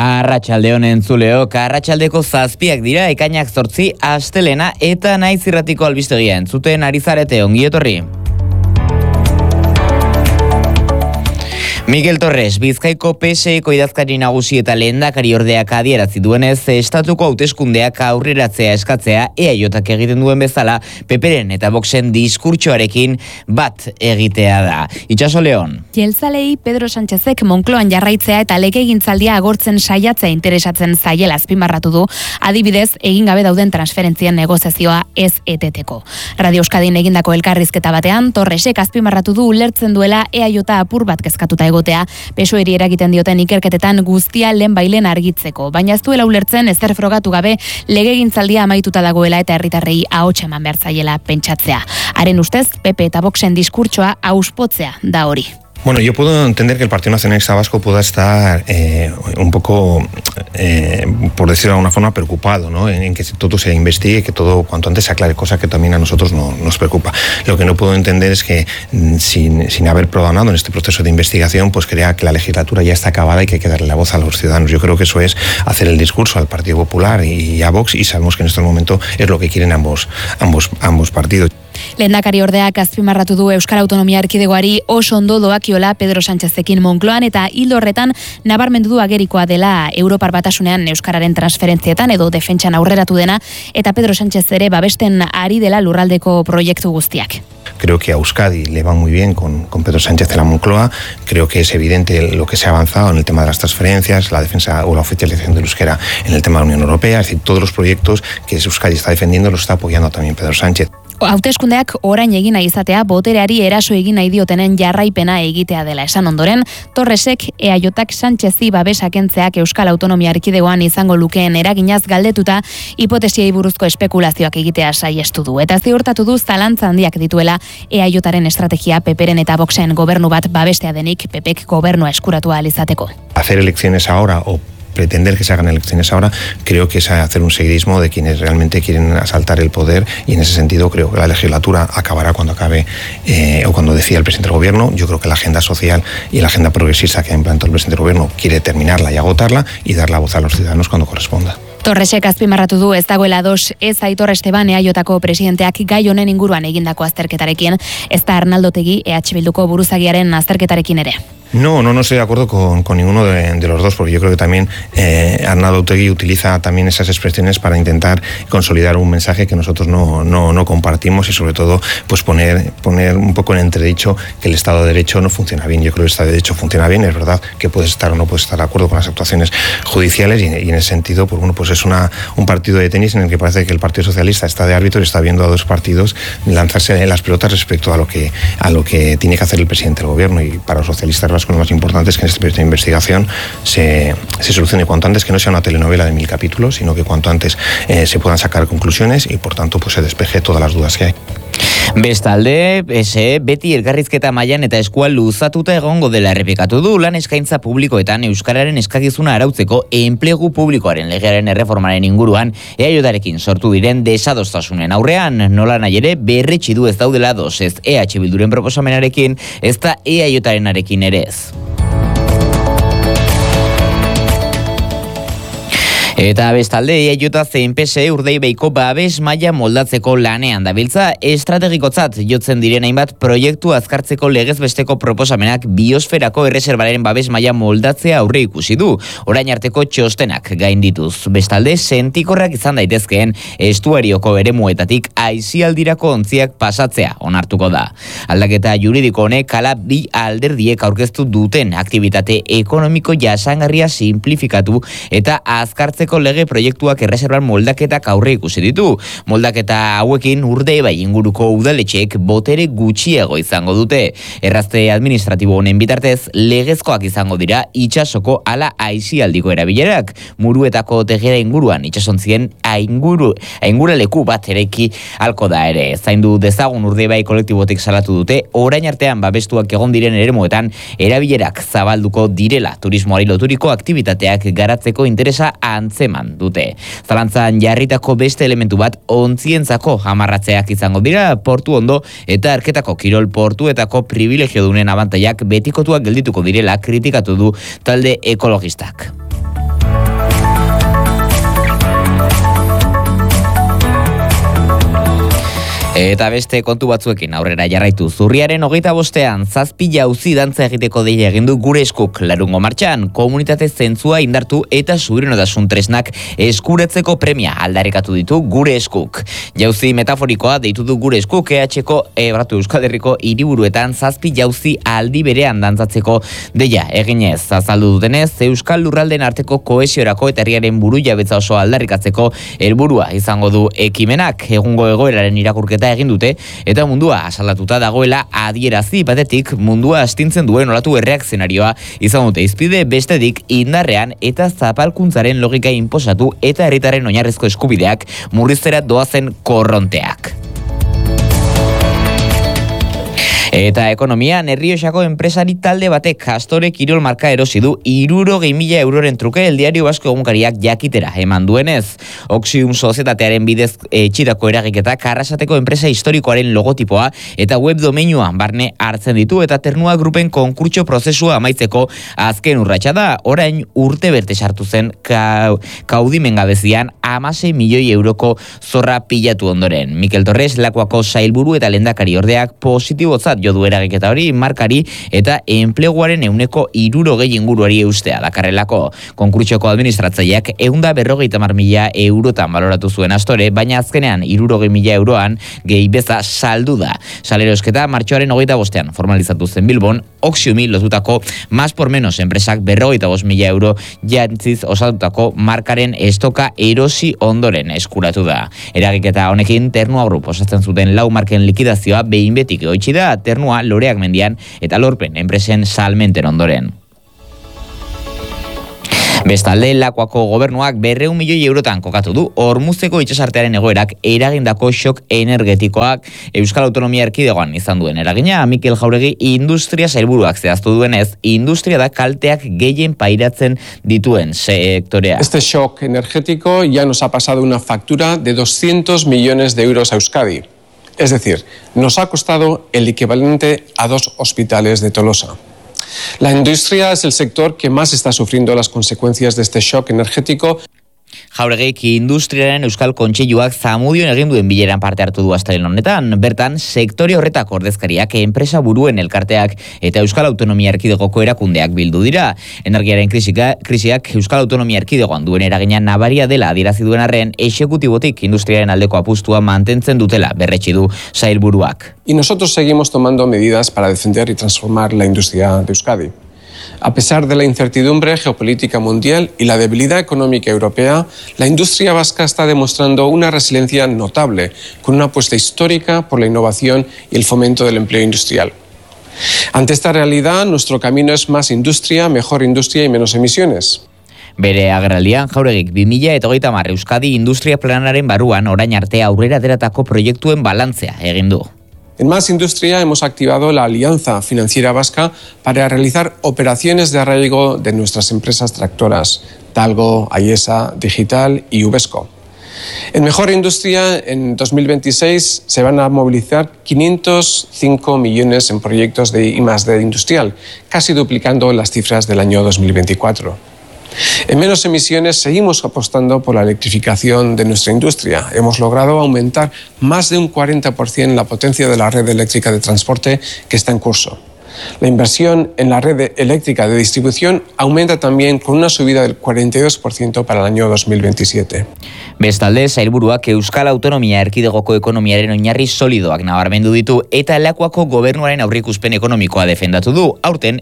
Arratsalde honen zuleok, arratsaldeko 7 dira, ekainak 8 astelena eta Naiz Irratiko albistegia entzuten ari zarete, ongi etorri. Miguel Torres, Bizkaiko PSeko idazkari nagusi eta lehendakari ordeak adierazi duenez, estatuko hauteskundeak aurreratzea eskatzea EAJak egiten duen bezala, PPren eta Voxen diskurtsoarekin bat egitea da. Itxaso Leon. Jeltzalei Pedro Sánchezek Moncloan jarraitzea eta legegintzaldia agortzen saiatzea interesatzen zaiela azpimarratu du, adibidez, egin gabe dauden transferentzien negoziazioa ez eteteko. Radio Euskadin egindako elkarrizketa batean, Torresek azpimarratu du ulertzen duela EAJ apur bat kezkatuta egotea, PSOEri eragiten dioten ikerketetan guztia lehenbailen argitzeko, baina ez duela ulertzen ezer frogatu gabe legegintzaldia amaituta dagoela eta herritarrei ahots eman behar zaiela pentsatzea. Haren ustez, PP eta Voxen diskurtsoa auspotzea da hori. Bueno, yo puedo entender que el Partido Nacionalista Vasco pueda estar un poco, por decirlo de alguna forma, preocupado, ¿no? En que todo se investigue, que todo cuanto antes se aclare, cosa que también a nosotros nos preocupa. Lo que no puedo entender es que sin haber programado en este proceso de investigación, pues crea que la legislatura ya está acabada y que hay que darle la voz a los ciudadanos. Yo creo que eso es hacer el discurso al Partido Popular y a Vox, y sabemos que en este momento es lo que quieren ambos partidos. Lehendakari ordeak azpimarratu du Euskal Autonomia Erkidegoari oso ondo doakiola Pedro Sánchezekin Moncloan eta ildo horretan nabarmendu du agerikoa dela Europar Batasunean euskararen transferentzietan edo defentsan aurreratu dena eta Pedro Sánchez ere babesten ari dela lurraldeko proiektu guztiak. Creo que a Euskadi le va muy bien con Pedro Sánchez de la Moncloa. Creo que es evidente lo que se ha avanzado en el tema de las transferencias, la defensa o la oficialización del euskera en el tema de la Unión Europea. Es decir, todos los proyectos que Euskadi está defendiendo los está apoyando también Pedro Sánchez. Hauteskundeak orain egina izatea botereari eraso egin nahi diotenen jarraipena egitea dela esan ondoren, Torresek EAJak Sánchezi babesa kentzeak Euskal Autonomia Erkidegoan izango lukeen eraginaz galdetuta hipotesiei buruzko espekulazioak egitea saihestu du. Eta ziurtatu du zalantza handiak dituela EAJaren estrategia PPren eta Voxen gobernu bat babestea denik PPek gobernua eskuratu ahal izateko. Hacer elecciones ahora o pretender que se hagan elecciones ahora, creo que es hacer un seguidismo de quienes realmente quieren asaltar el poder, y en ese sentido creo que la legislatura acabará cuando acabe o cuando decida el presidente del gobierno. Yo creo que la agenda social y la agenda progresista que ha implantado el presidente del gobierno quiere terminarla y agotarla y dar la voz a los ciudadanos cuando corresponda. Torresek azpimarratu du ez dagoela ados ez Aitor Esteban EAJko presidenteak gai honen inguruan egindako azterketarekin, ez da Arnaldo Otegi EH Bilduko buruzagiaren azterketarekin ere. No estoy de acuerdo con ninguno de los dos, porque yo creo que también Arnaldo Otegi utiliza también esas expresiones para intentar consolidar un mensaje que nosotros no compartimos, y sobre todo pues poner un poco en entredicho que el Estado de Derecho no funciona bien. Yo creo que el Estado de Derecho funciona bien, es verdad que puedes estar o no puedes estar de acuerdo con las actuaciones judiciales, y en ese sentido pues bueno, pues es un partido de tenis en el que parece que el Partido Socialista está de árbitro y está viendo a dos partidos lanzarse las pelotas respecto a lo que tiene que hacer el presidente del gobierno. Y para los socialistas vascos lo más importante es que en este proyecto de investigación se solucione cuanto antes, que no sea una telenovela de 1000 capítulos, sino que cuanto antes se puedan sacar conclusiones y por tanto pues se despeje todas las dudas que hay. Bestalde, beti elkarrizketa mailan eta eskua luzatuta egongo dela errepikatu du lan eskaintza publikoetan euskararen eskakizuna arautzeko enplegu publikoaren legearen erreformaren inguruan EAJarekin sortu diren desadostasunen aurrean, nola nahi ere berretsi du ez daudela ados ez EH Bilduren proposamenarekin, ez da EAJarenarekin ere ez. Eta bestalde, EAJ zein PSE Urdaibaiko babes maila moldatzeko lanean dabiltza, estrategikotzat jotzen diren hainbat proiektu azkartzeko legezbesteko proposamenak biosferako erreserbaren babes maila moldatzea aurre ikusi du, orain arteko txostenak gaindituz. Bestalde, sentikorrak izan daitezkeen estuarioko eremuetatik aisialdirako ontziak pasatzea onartuko da. Aldaketa juridiko honek hala bi alderdiek aurkeztu duten aktibitate ekonomiko jasangarria simplifikatu eta azkartzeko lege proiektuak erreserban moldaketak aurre ikusi ditu. Moldaketa hauekin Urdaibai inguruko udaletxeek botere gutxiago izango dute. Errazte administratibo honen bitartez, legezkoak izango dira itsasoko ala aisialdiko erabilerak. Muruetako tegera inguruan itsasontzien ainguraleku bat eraiki halko da ere. Zaindu dezagun Urdaibai kolektibotik salatu dute, orain artean babestuak egon diren eremuetan erabilerak zabalduko direla turismoari loturiko aktibitateak garatzeko interesa antzeman dute. Zalantzan jarritako beste elementu bat ontzientzako amarratzeak izango dira, portu ondo eta arketako kirol portuetako privilegio dunen abantaiak betikotuak geldituko direla kritikatu du talde ekologistak. Eta beste kontu batzuekin aurrera jarraitu. Zurriaren 25ean 7 jauzi dantza egiteko deia egin du Gure Eskuk. Larungo martxan komunitate zentzua indartu eta subiranotasun tresnak eskuratzeko premia aldarrikatu ditu Gure Eskuk. Jauzi metaforikoa deitu du Gure Eskuk Euskal Herriko hiriburuetan 7 jauzi aldi berean dantzatzeko deia eginez. Azaldu dutenez, Euskal Lurralden arteko kohesiorako eta herriaren burujabetza oso aldarrikatzeko helburua izango du ekimenak. Egungo egoeraren irakurketa egin dute eta mundua asaldatuta dagoela adierazi batetik mundua astintzen duen olatu erreakzionarioa izan dute izpide, bestetik indarrean eta zapalkuntzaren logika inposatu eta herritarren oinarrizko eskubideak murriztera doazen korronteak. Eta ekonomian, Errioxako enpresari talde batek Astore Kirol marka erosi du 60.000 euroren truke El Diario Vasco egunkariak jakitera eman duenez. Oxium sozietatearen bidez etxitako eragiketa Arrasateko enpresa historikoaren logotipoa eta web domeinua barne hartzen ditu eta Ternua Grupen konkurtso prozesua amaitzeko azken urratsa da. Orain urte berte sartu zen kaudimen gabezian 16 milioi euroko zorra pilatu ondoren. Mikel Torres Lakuako sailburu eta lehendakari ordeak positibotzat jo du eragiketa hori markari eta enpleguaren 60% inguruari eustea dakarrelako. Konkurtsoko administratzaileak 150.000 eurotan baloratu zuen Astore, baina azkenean 60.000 euroan gehi beza saldu da. Salerosketa martxoaren 25ean formalizatu zen Bilbon, Oxiumi lotutako más por menos enpresak 55.000 euro jantziz osatutako markaren estoka erosi ondoren eskuratu da. Eragiketa honekin Ternua Group osatzen zuten 4 marken likidazioa behin betik egoitzi da, Ternua, Loreak Mendian eta Lorpen enpresen salmenten ondoren. Bestalde, Lakuako gobernuak 200 milioi eurotan kokatu du Hormuzeko itsasartearen egoerak eragindako shock energetikoak Euskal Autonomia Erkidegoan izan duen eragina. Mikel Jauregi industria sailburuak zehaztu duenez, industria da kalteak gehien pairatzen dituen sektorea. Este shock energético ya nos ha pasado una factura de 200 millones de euros a Euskadi. Es decir, nos ha costado el equivalente a 2 hospitales de Tolosa. La industria es el sector que más está sufriendo las consecuencias de este shock energético. Jauregik industriaren Euskal Kontseiluak Zamudion egin duen bileran parte hartu du astelehen honetan. Bertan, sektore horretako ordezkariak, enpresa buruen elkarteak eta Euskal Autonomia Erkidegoko erakundeak bildu dira. Energiaren krisiak Euskal Autonomia Erkidegoan duen eragina nabaria dela adierazi duen arren, exekutibotik industriaren aldeko apustua mantentzen dutela berretsi du sailburuak. Y nosotros seguimos tomando medidas para defender y transformar la industria de Euskadi. A pesar de la incertidumbre geopolítica mundial y la debilidad económica europea, la industria vasca está demostrando una resiliencia notable, con una apuesta histórica por la innovación y el fomento del empleo industrial. Ante esta realidad, nuestro camino es más industria, mejor industria y menos emisiones. Bere agerraldian Jauregik 2030 Euskadi Industria Planaren barruan orain arte aurrera ateratako proiektuen balantzea egin du. En Más Industria hemos activado la Alianza Financiera Vasca para realizar operaciones de arraigo de nuestras empresas tractoras, Talgo, Ayesa, Digital y Uvesco. En Mejor Industria, en 2026 se van a movilizar 505 millones en proyectos de I+D industrial, casi duplicando las cifras del año 2024. En Menos Emisiones seguimos apostando por la electrificación de nuestra industria. Hemos logrado aumentar más de un 40% la potencia de la red eléctrica de transporte que está en curso. La inversión en la red eléctrica de distribución aumenta también con una subida del 42% para el año 2027. Bestalde, sailburuak Euskal Autonomia Erkidegoko ekonomiaren oinarri solidoak nabarmendu ditu eta Lakuako gobernuaren aurreikuspen ekonomikoa defendatu du. Aurten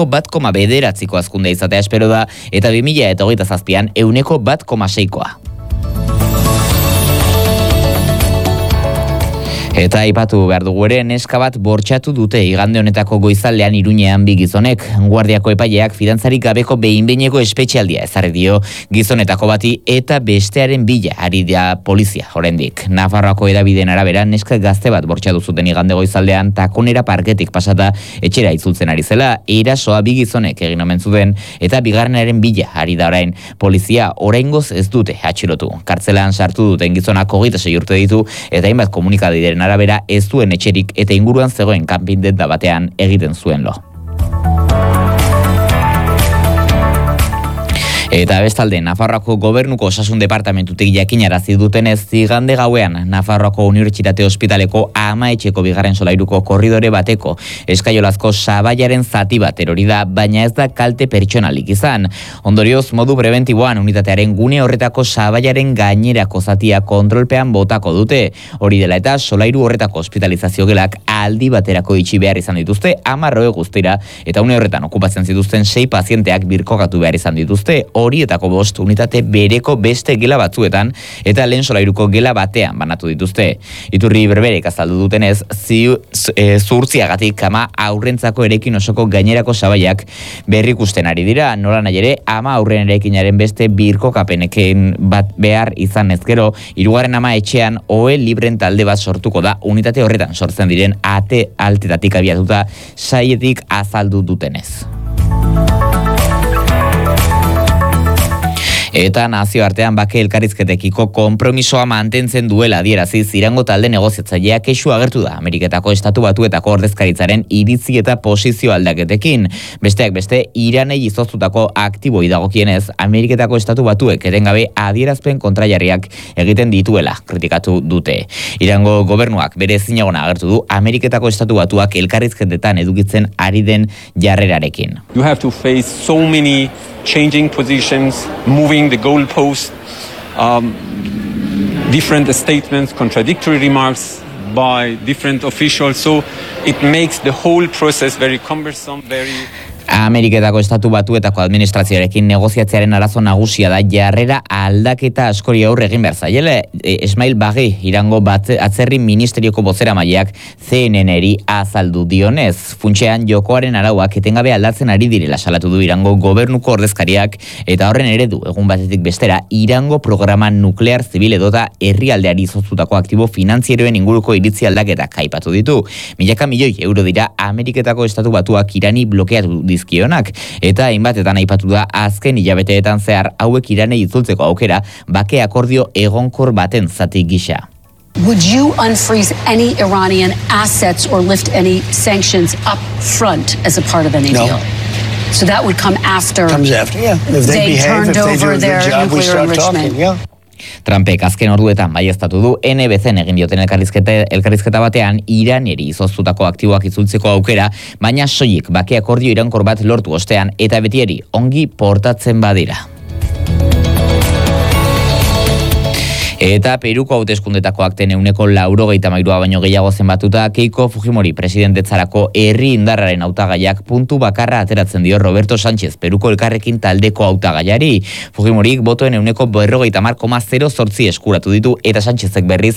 1,9%ko hazkundea izatea espero da eta 2027an 1,6%koa. Eta aipatu behar dugu ere, neska bat bortxatu dute igande honetako goizaldean Iruñean 2 gizonek. Guardiako epaileak fidantzarik gabeko behin-behineko espetxealdia ezarri dio gizonetako bati eta bestearen bila ari da polizia oraindik. Nafarroako hedabideen arabera, neska gazte bat bortxatu zuten igande goizaldean takonera parketik pasata etxera itzultzen ari zela. Erasoa 2 gizonek egin omen zuten eta bigarrenaren bila ari da orain. Polizia oraingoz ez dute atxilotu. Kartzelan sartu duten gizonak 26 urte ditu eta hainbat komunikabideren arabera ez duen etxerik eta inguruan zegoen kanpindeta batean egiten zuen lo. Eta bestalde, Nafarroako gobernuko osasun departamentutik jakinarazi dutenez, igande gauean Nafarroako Unibertsitate Ospitaleko Amaetxeko bigarren solairuko korridore bateko eskaiolazko sabaiaren zati bat erori da, baina ez da kalte pertsonalik izan. Ondorioz, modu preventiboan unitatearen gune horretako sabaiaren gainerako zatia kontrolpean botako dute. Hori dela eta solairu horretako hospitalizazio gelak aldi baterako itxi behar izan dituzte 10 guztira, eta une horretan okupatzen zituzten 6 pazienteak birkokatu behar izan dituzte, horietako 5 unitate bereko beste gela batzuetan eta lehen solairuko gela batean banatu dituzte. Iturri berberek azaldu dutenez, zuhurtziagatik ama aurrentzako erekin osoko gainerako sabaiak berrikusten ari dira, nola nahi ere ama aurren erekinaren beste birkokapeneken bat behar izan ezkero, 3. ama etxean ohe libren talde bat sortuko da unitate horretan sortzen diren ate altetatik abiatuta saietik azaldu dutenez. Eta nazioartean bake elkarrizketekiko konpromisoa mantentzen duela adieraziz Irango talde negoziatzailea kexu agertu da Ameriketako Estatu Batuetako ordezkaritzaren iritzi eta posizio aldaketekin. Besteak beste, Iranei izoztutako aktiboi dagokienez, Ameriketako Estatu Batuek etengabe adierazpen kontrajarriak egiten dituela kritikatu dute. Irango gobernuak bere ezinegona agertu du Ameriketako Estatu Batuak elkarrizketetan edukitzen ari den jarrerarekin. You have to face so many changing positions, moving the goalpost, different statements, contradictory remarks by different officials. So it makes the whole process very cumbersome, very... Ameriketako Estatu Batuetako administrazioarekin negoziatzearen arazo nagusia da jarrera aldaketa askori aurre egin behar zaiela. Esmail Bagi, Irango atzerri ministerioko bozeramaileak CNN-eri azaldu dionez. Funtsean jokoaren arauak etengabe aldatzen ari direla salatu du Irango gobernuko ordezkariak, eta horren eredu egun batetik bestera Irango programa nuklear zibil edota herrialdeari izoztutako aktibo finantzieroen inguruko iritzi aldaketak aipatu ditu. Milaka milioi euro dira Ameriketako Estatu Batuak Irani blokeatu dizkionak, eta hainbatetan aipatu da azken hilabeteetan zehar hauek Iranei itzultzeko aukera bake akordio egonkor baten zati gisa. Would you unfreeze any Iranian assets or lift any sanctions up front as a part of any deal? So that would come after. Comes after, yeah. If they behave, if they do a good job, we start talking, yeah. Trumpek azken orduetan baieztatu du NBCen egin dioten elkarrizketa batean Iraneri izoztutako aktiboak itzultzeko aukera, baina soilik bake akordio irankor bat lortu ostean eta betieri ongi portatzen badira. Eta Peruko hauteskundetako akten 93% baino gehiago zenbatuta Keiko Fujimori presidentetzarako herri indarraren hautagaiak puntu bakarra ateratzen dio Roberto Sánchez Peruko Elkarrekin taldeko hautagaiari. Fujimorik botoen 50,08 eskuratu ditu eta Sánchezek berriz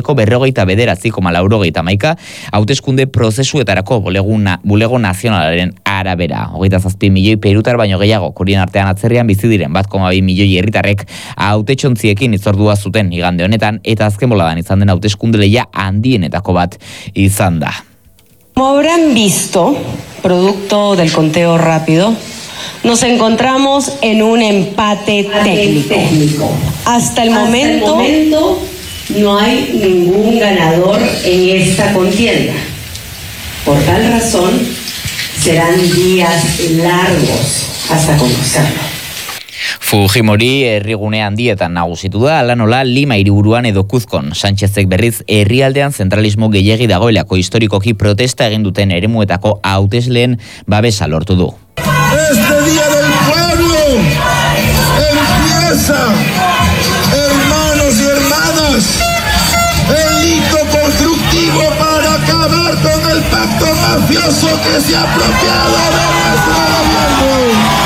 49,91 hauteskunde prozesuetarako bulego nazionalaren arabera. 27 milioi perutar baino gehiago korien artean atzerrian bizi diren 1,2 milioi herritarrek hautetxontziekin itzordua zuten igande honetan, eta azken boladan izan den hauteskunde lehia handienetako bat izan da. Como habrán visto, producto del conteo rápido, nos encontramos en un empate técnico. Hasta el momento no hay ningún ganador en esta contienda. Por tal razón, serán días largos hasta conocerlo. Fujimori herrigune handietan nagusitu da, ala nola Lima hiriburuan edo Kuzkon. Sánchezek berriz herrialdean zentralismo gehiegi dagoelako historikoki protesta egin duten eremuetako hautesleen babesa lortu du. Este día del pueblo empieza, hermanos y hermanas, el hito constructivo para acabar con el pacto mafioso que se ha apropiado de nuestro gobierno.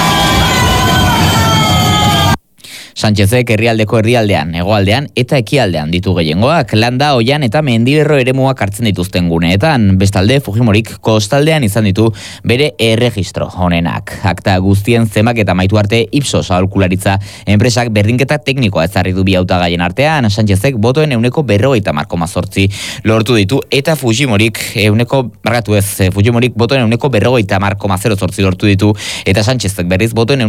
Sánchezek herrialdeko herrialdean, hegoaldean eta ekialdean ditu gehiengoak, landa, oian eta mendilerro eremuak hartzen dituzten guneetan. Bestalde, Fujimorik kostaldean izan ditu bere erregistro honenak. Akta guztien zemak eta maitu arte Ipsos aholkularitza enpresak berdinketa teknikoa ezarri du bi hautagaien artean. Sánchezek botoen 50,8 lortu ditu eta Fujimorik botoen 50,08 lortu ditu eta Sánchezek berriz botoen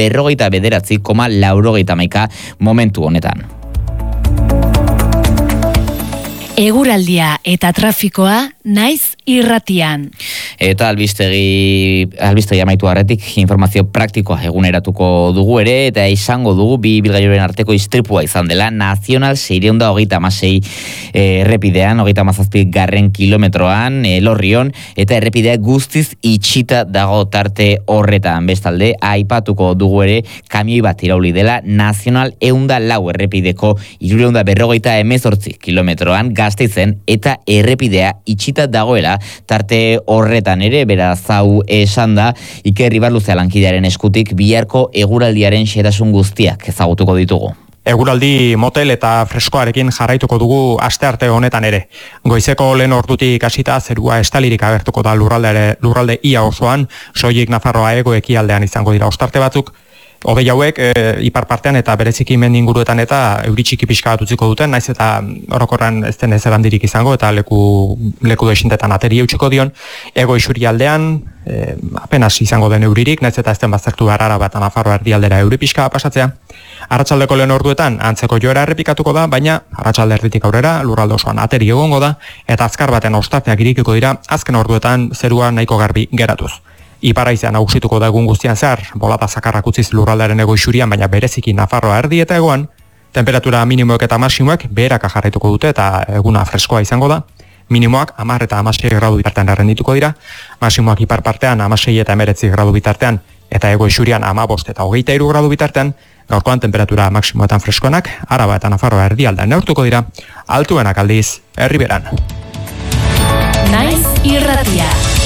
49,90 momentu honetan. Eguraldia eta trafikoa Naiz irratian. Eta albistegi amaitu arretik informazio praktikoa eguneratuko dugu ere, eta izango dugu bi ibilgailuren arteko istripua izan dela Nazional 636 errepidean, 37 kilometroan, Elorrion, eta errepidea guztiz itxita dago tarte horretan. Bestalde, aipatuko dugu ere kamioi bat irauli dela Nazional 104 errepideko 348 kilometroan Gasteizen, eta errepidea itxita dagoela tarte horretan ere, beraz hau esan da Iker Ibarluzea lankidearen eskutik biharko eguraldiaren xehetasun guztiak ezagutuko ditugu. Eguraldi motel eta freskoarekin jarraituko dugu astearte honetan ere. Goizeko lehen ordutik hasita zerua estalirik agertuko da lurralde ia osoan, soilik Nafarroa hego ekialdean izango dira ostarte batzuk. Hodei hauek ipar partean eta bereziki mendi inguruetan eta euri txiki pixka bat utziko duten, naiz eta orokorran ez den ezer handirik izango eta leku desintetan ateri eutxiko dion. Ego isurialdean apenas izango den euririk, naiz eta ez den baztertu behar Araba eta Nafarroa erdialdera euri pixka pasatzea. Arratsaldeko lehen orduetan antzeko joera errepikatuko da, baina arratsalde erditik aurrera lurralde osoan ateri egongo da eta azkar baten ostarteak irikiko dira azken orduetan zerua nahiko garbi geratuz. Iparaizean nagusituko da egun guztian zehar, bolada zakarrak utziz lurraldearen ego isurian, baina bereziki Nafarroa erdi eta egoan, temperatura minimoek eta maximoek beheraka jarraituko dute eta eguna freskoa izango da. Minimoak 10 eta 16 gradu bitartean errendituko dira, maximoak ipar partean 16 eta 19 gradu bitartean, eta ego isurian 15 eta 23 gradu bitartean. Gaurkoan temperatura maximoetan freskoenak, Araba eta Nafarroa erdialdean neurtuko dira, altuenak aldiz Erriberan. Naiz irratia.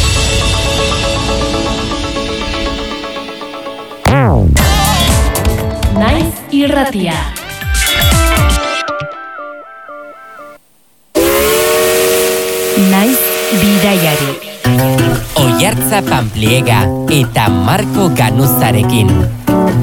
Naiz irratia. Naiz bidaiari. Oiartza Pampliega eta Marko Ganuzarekin.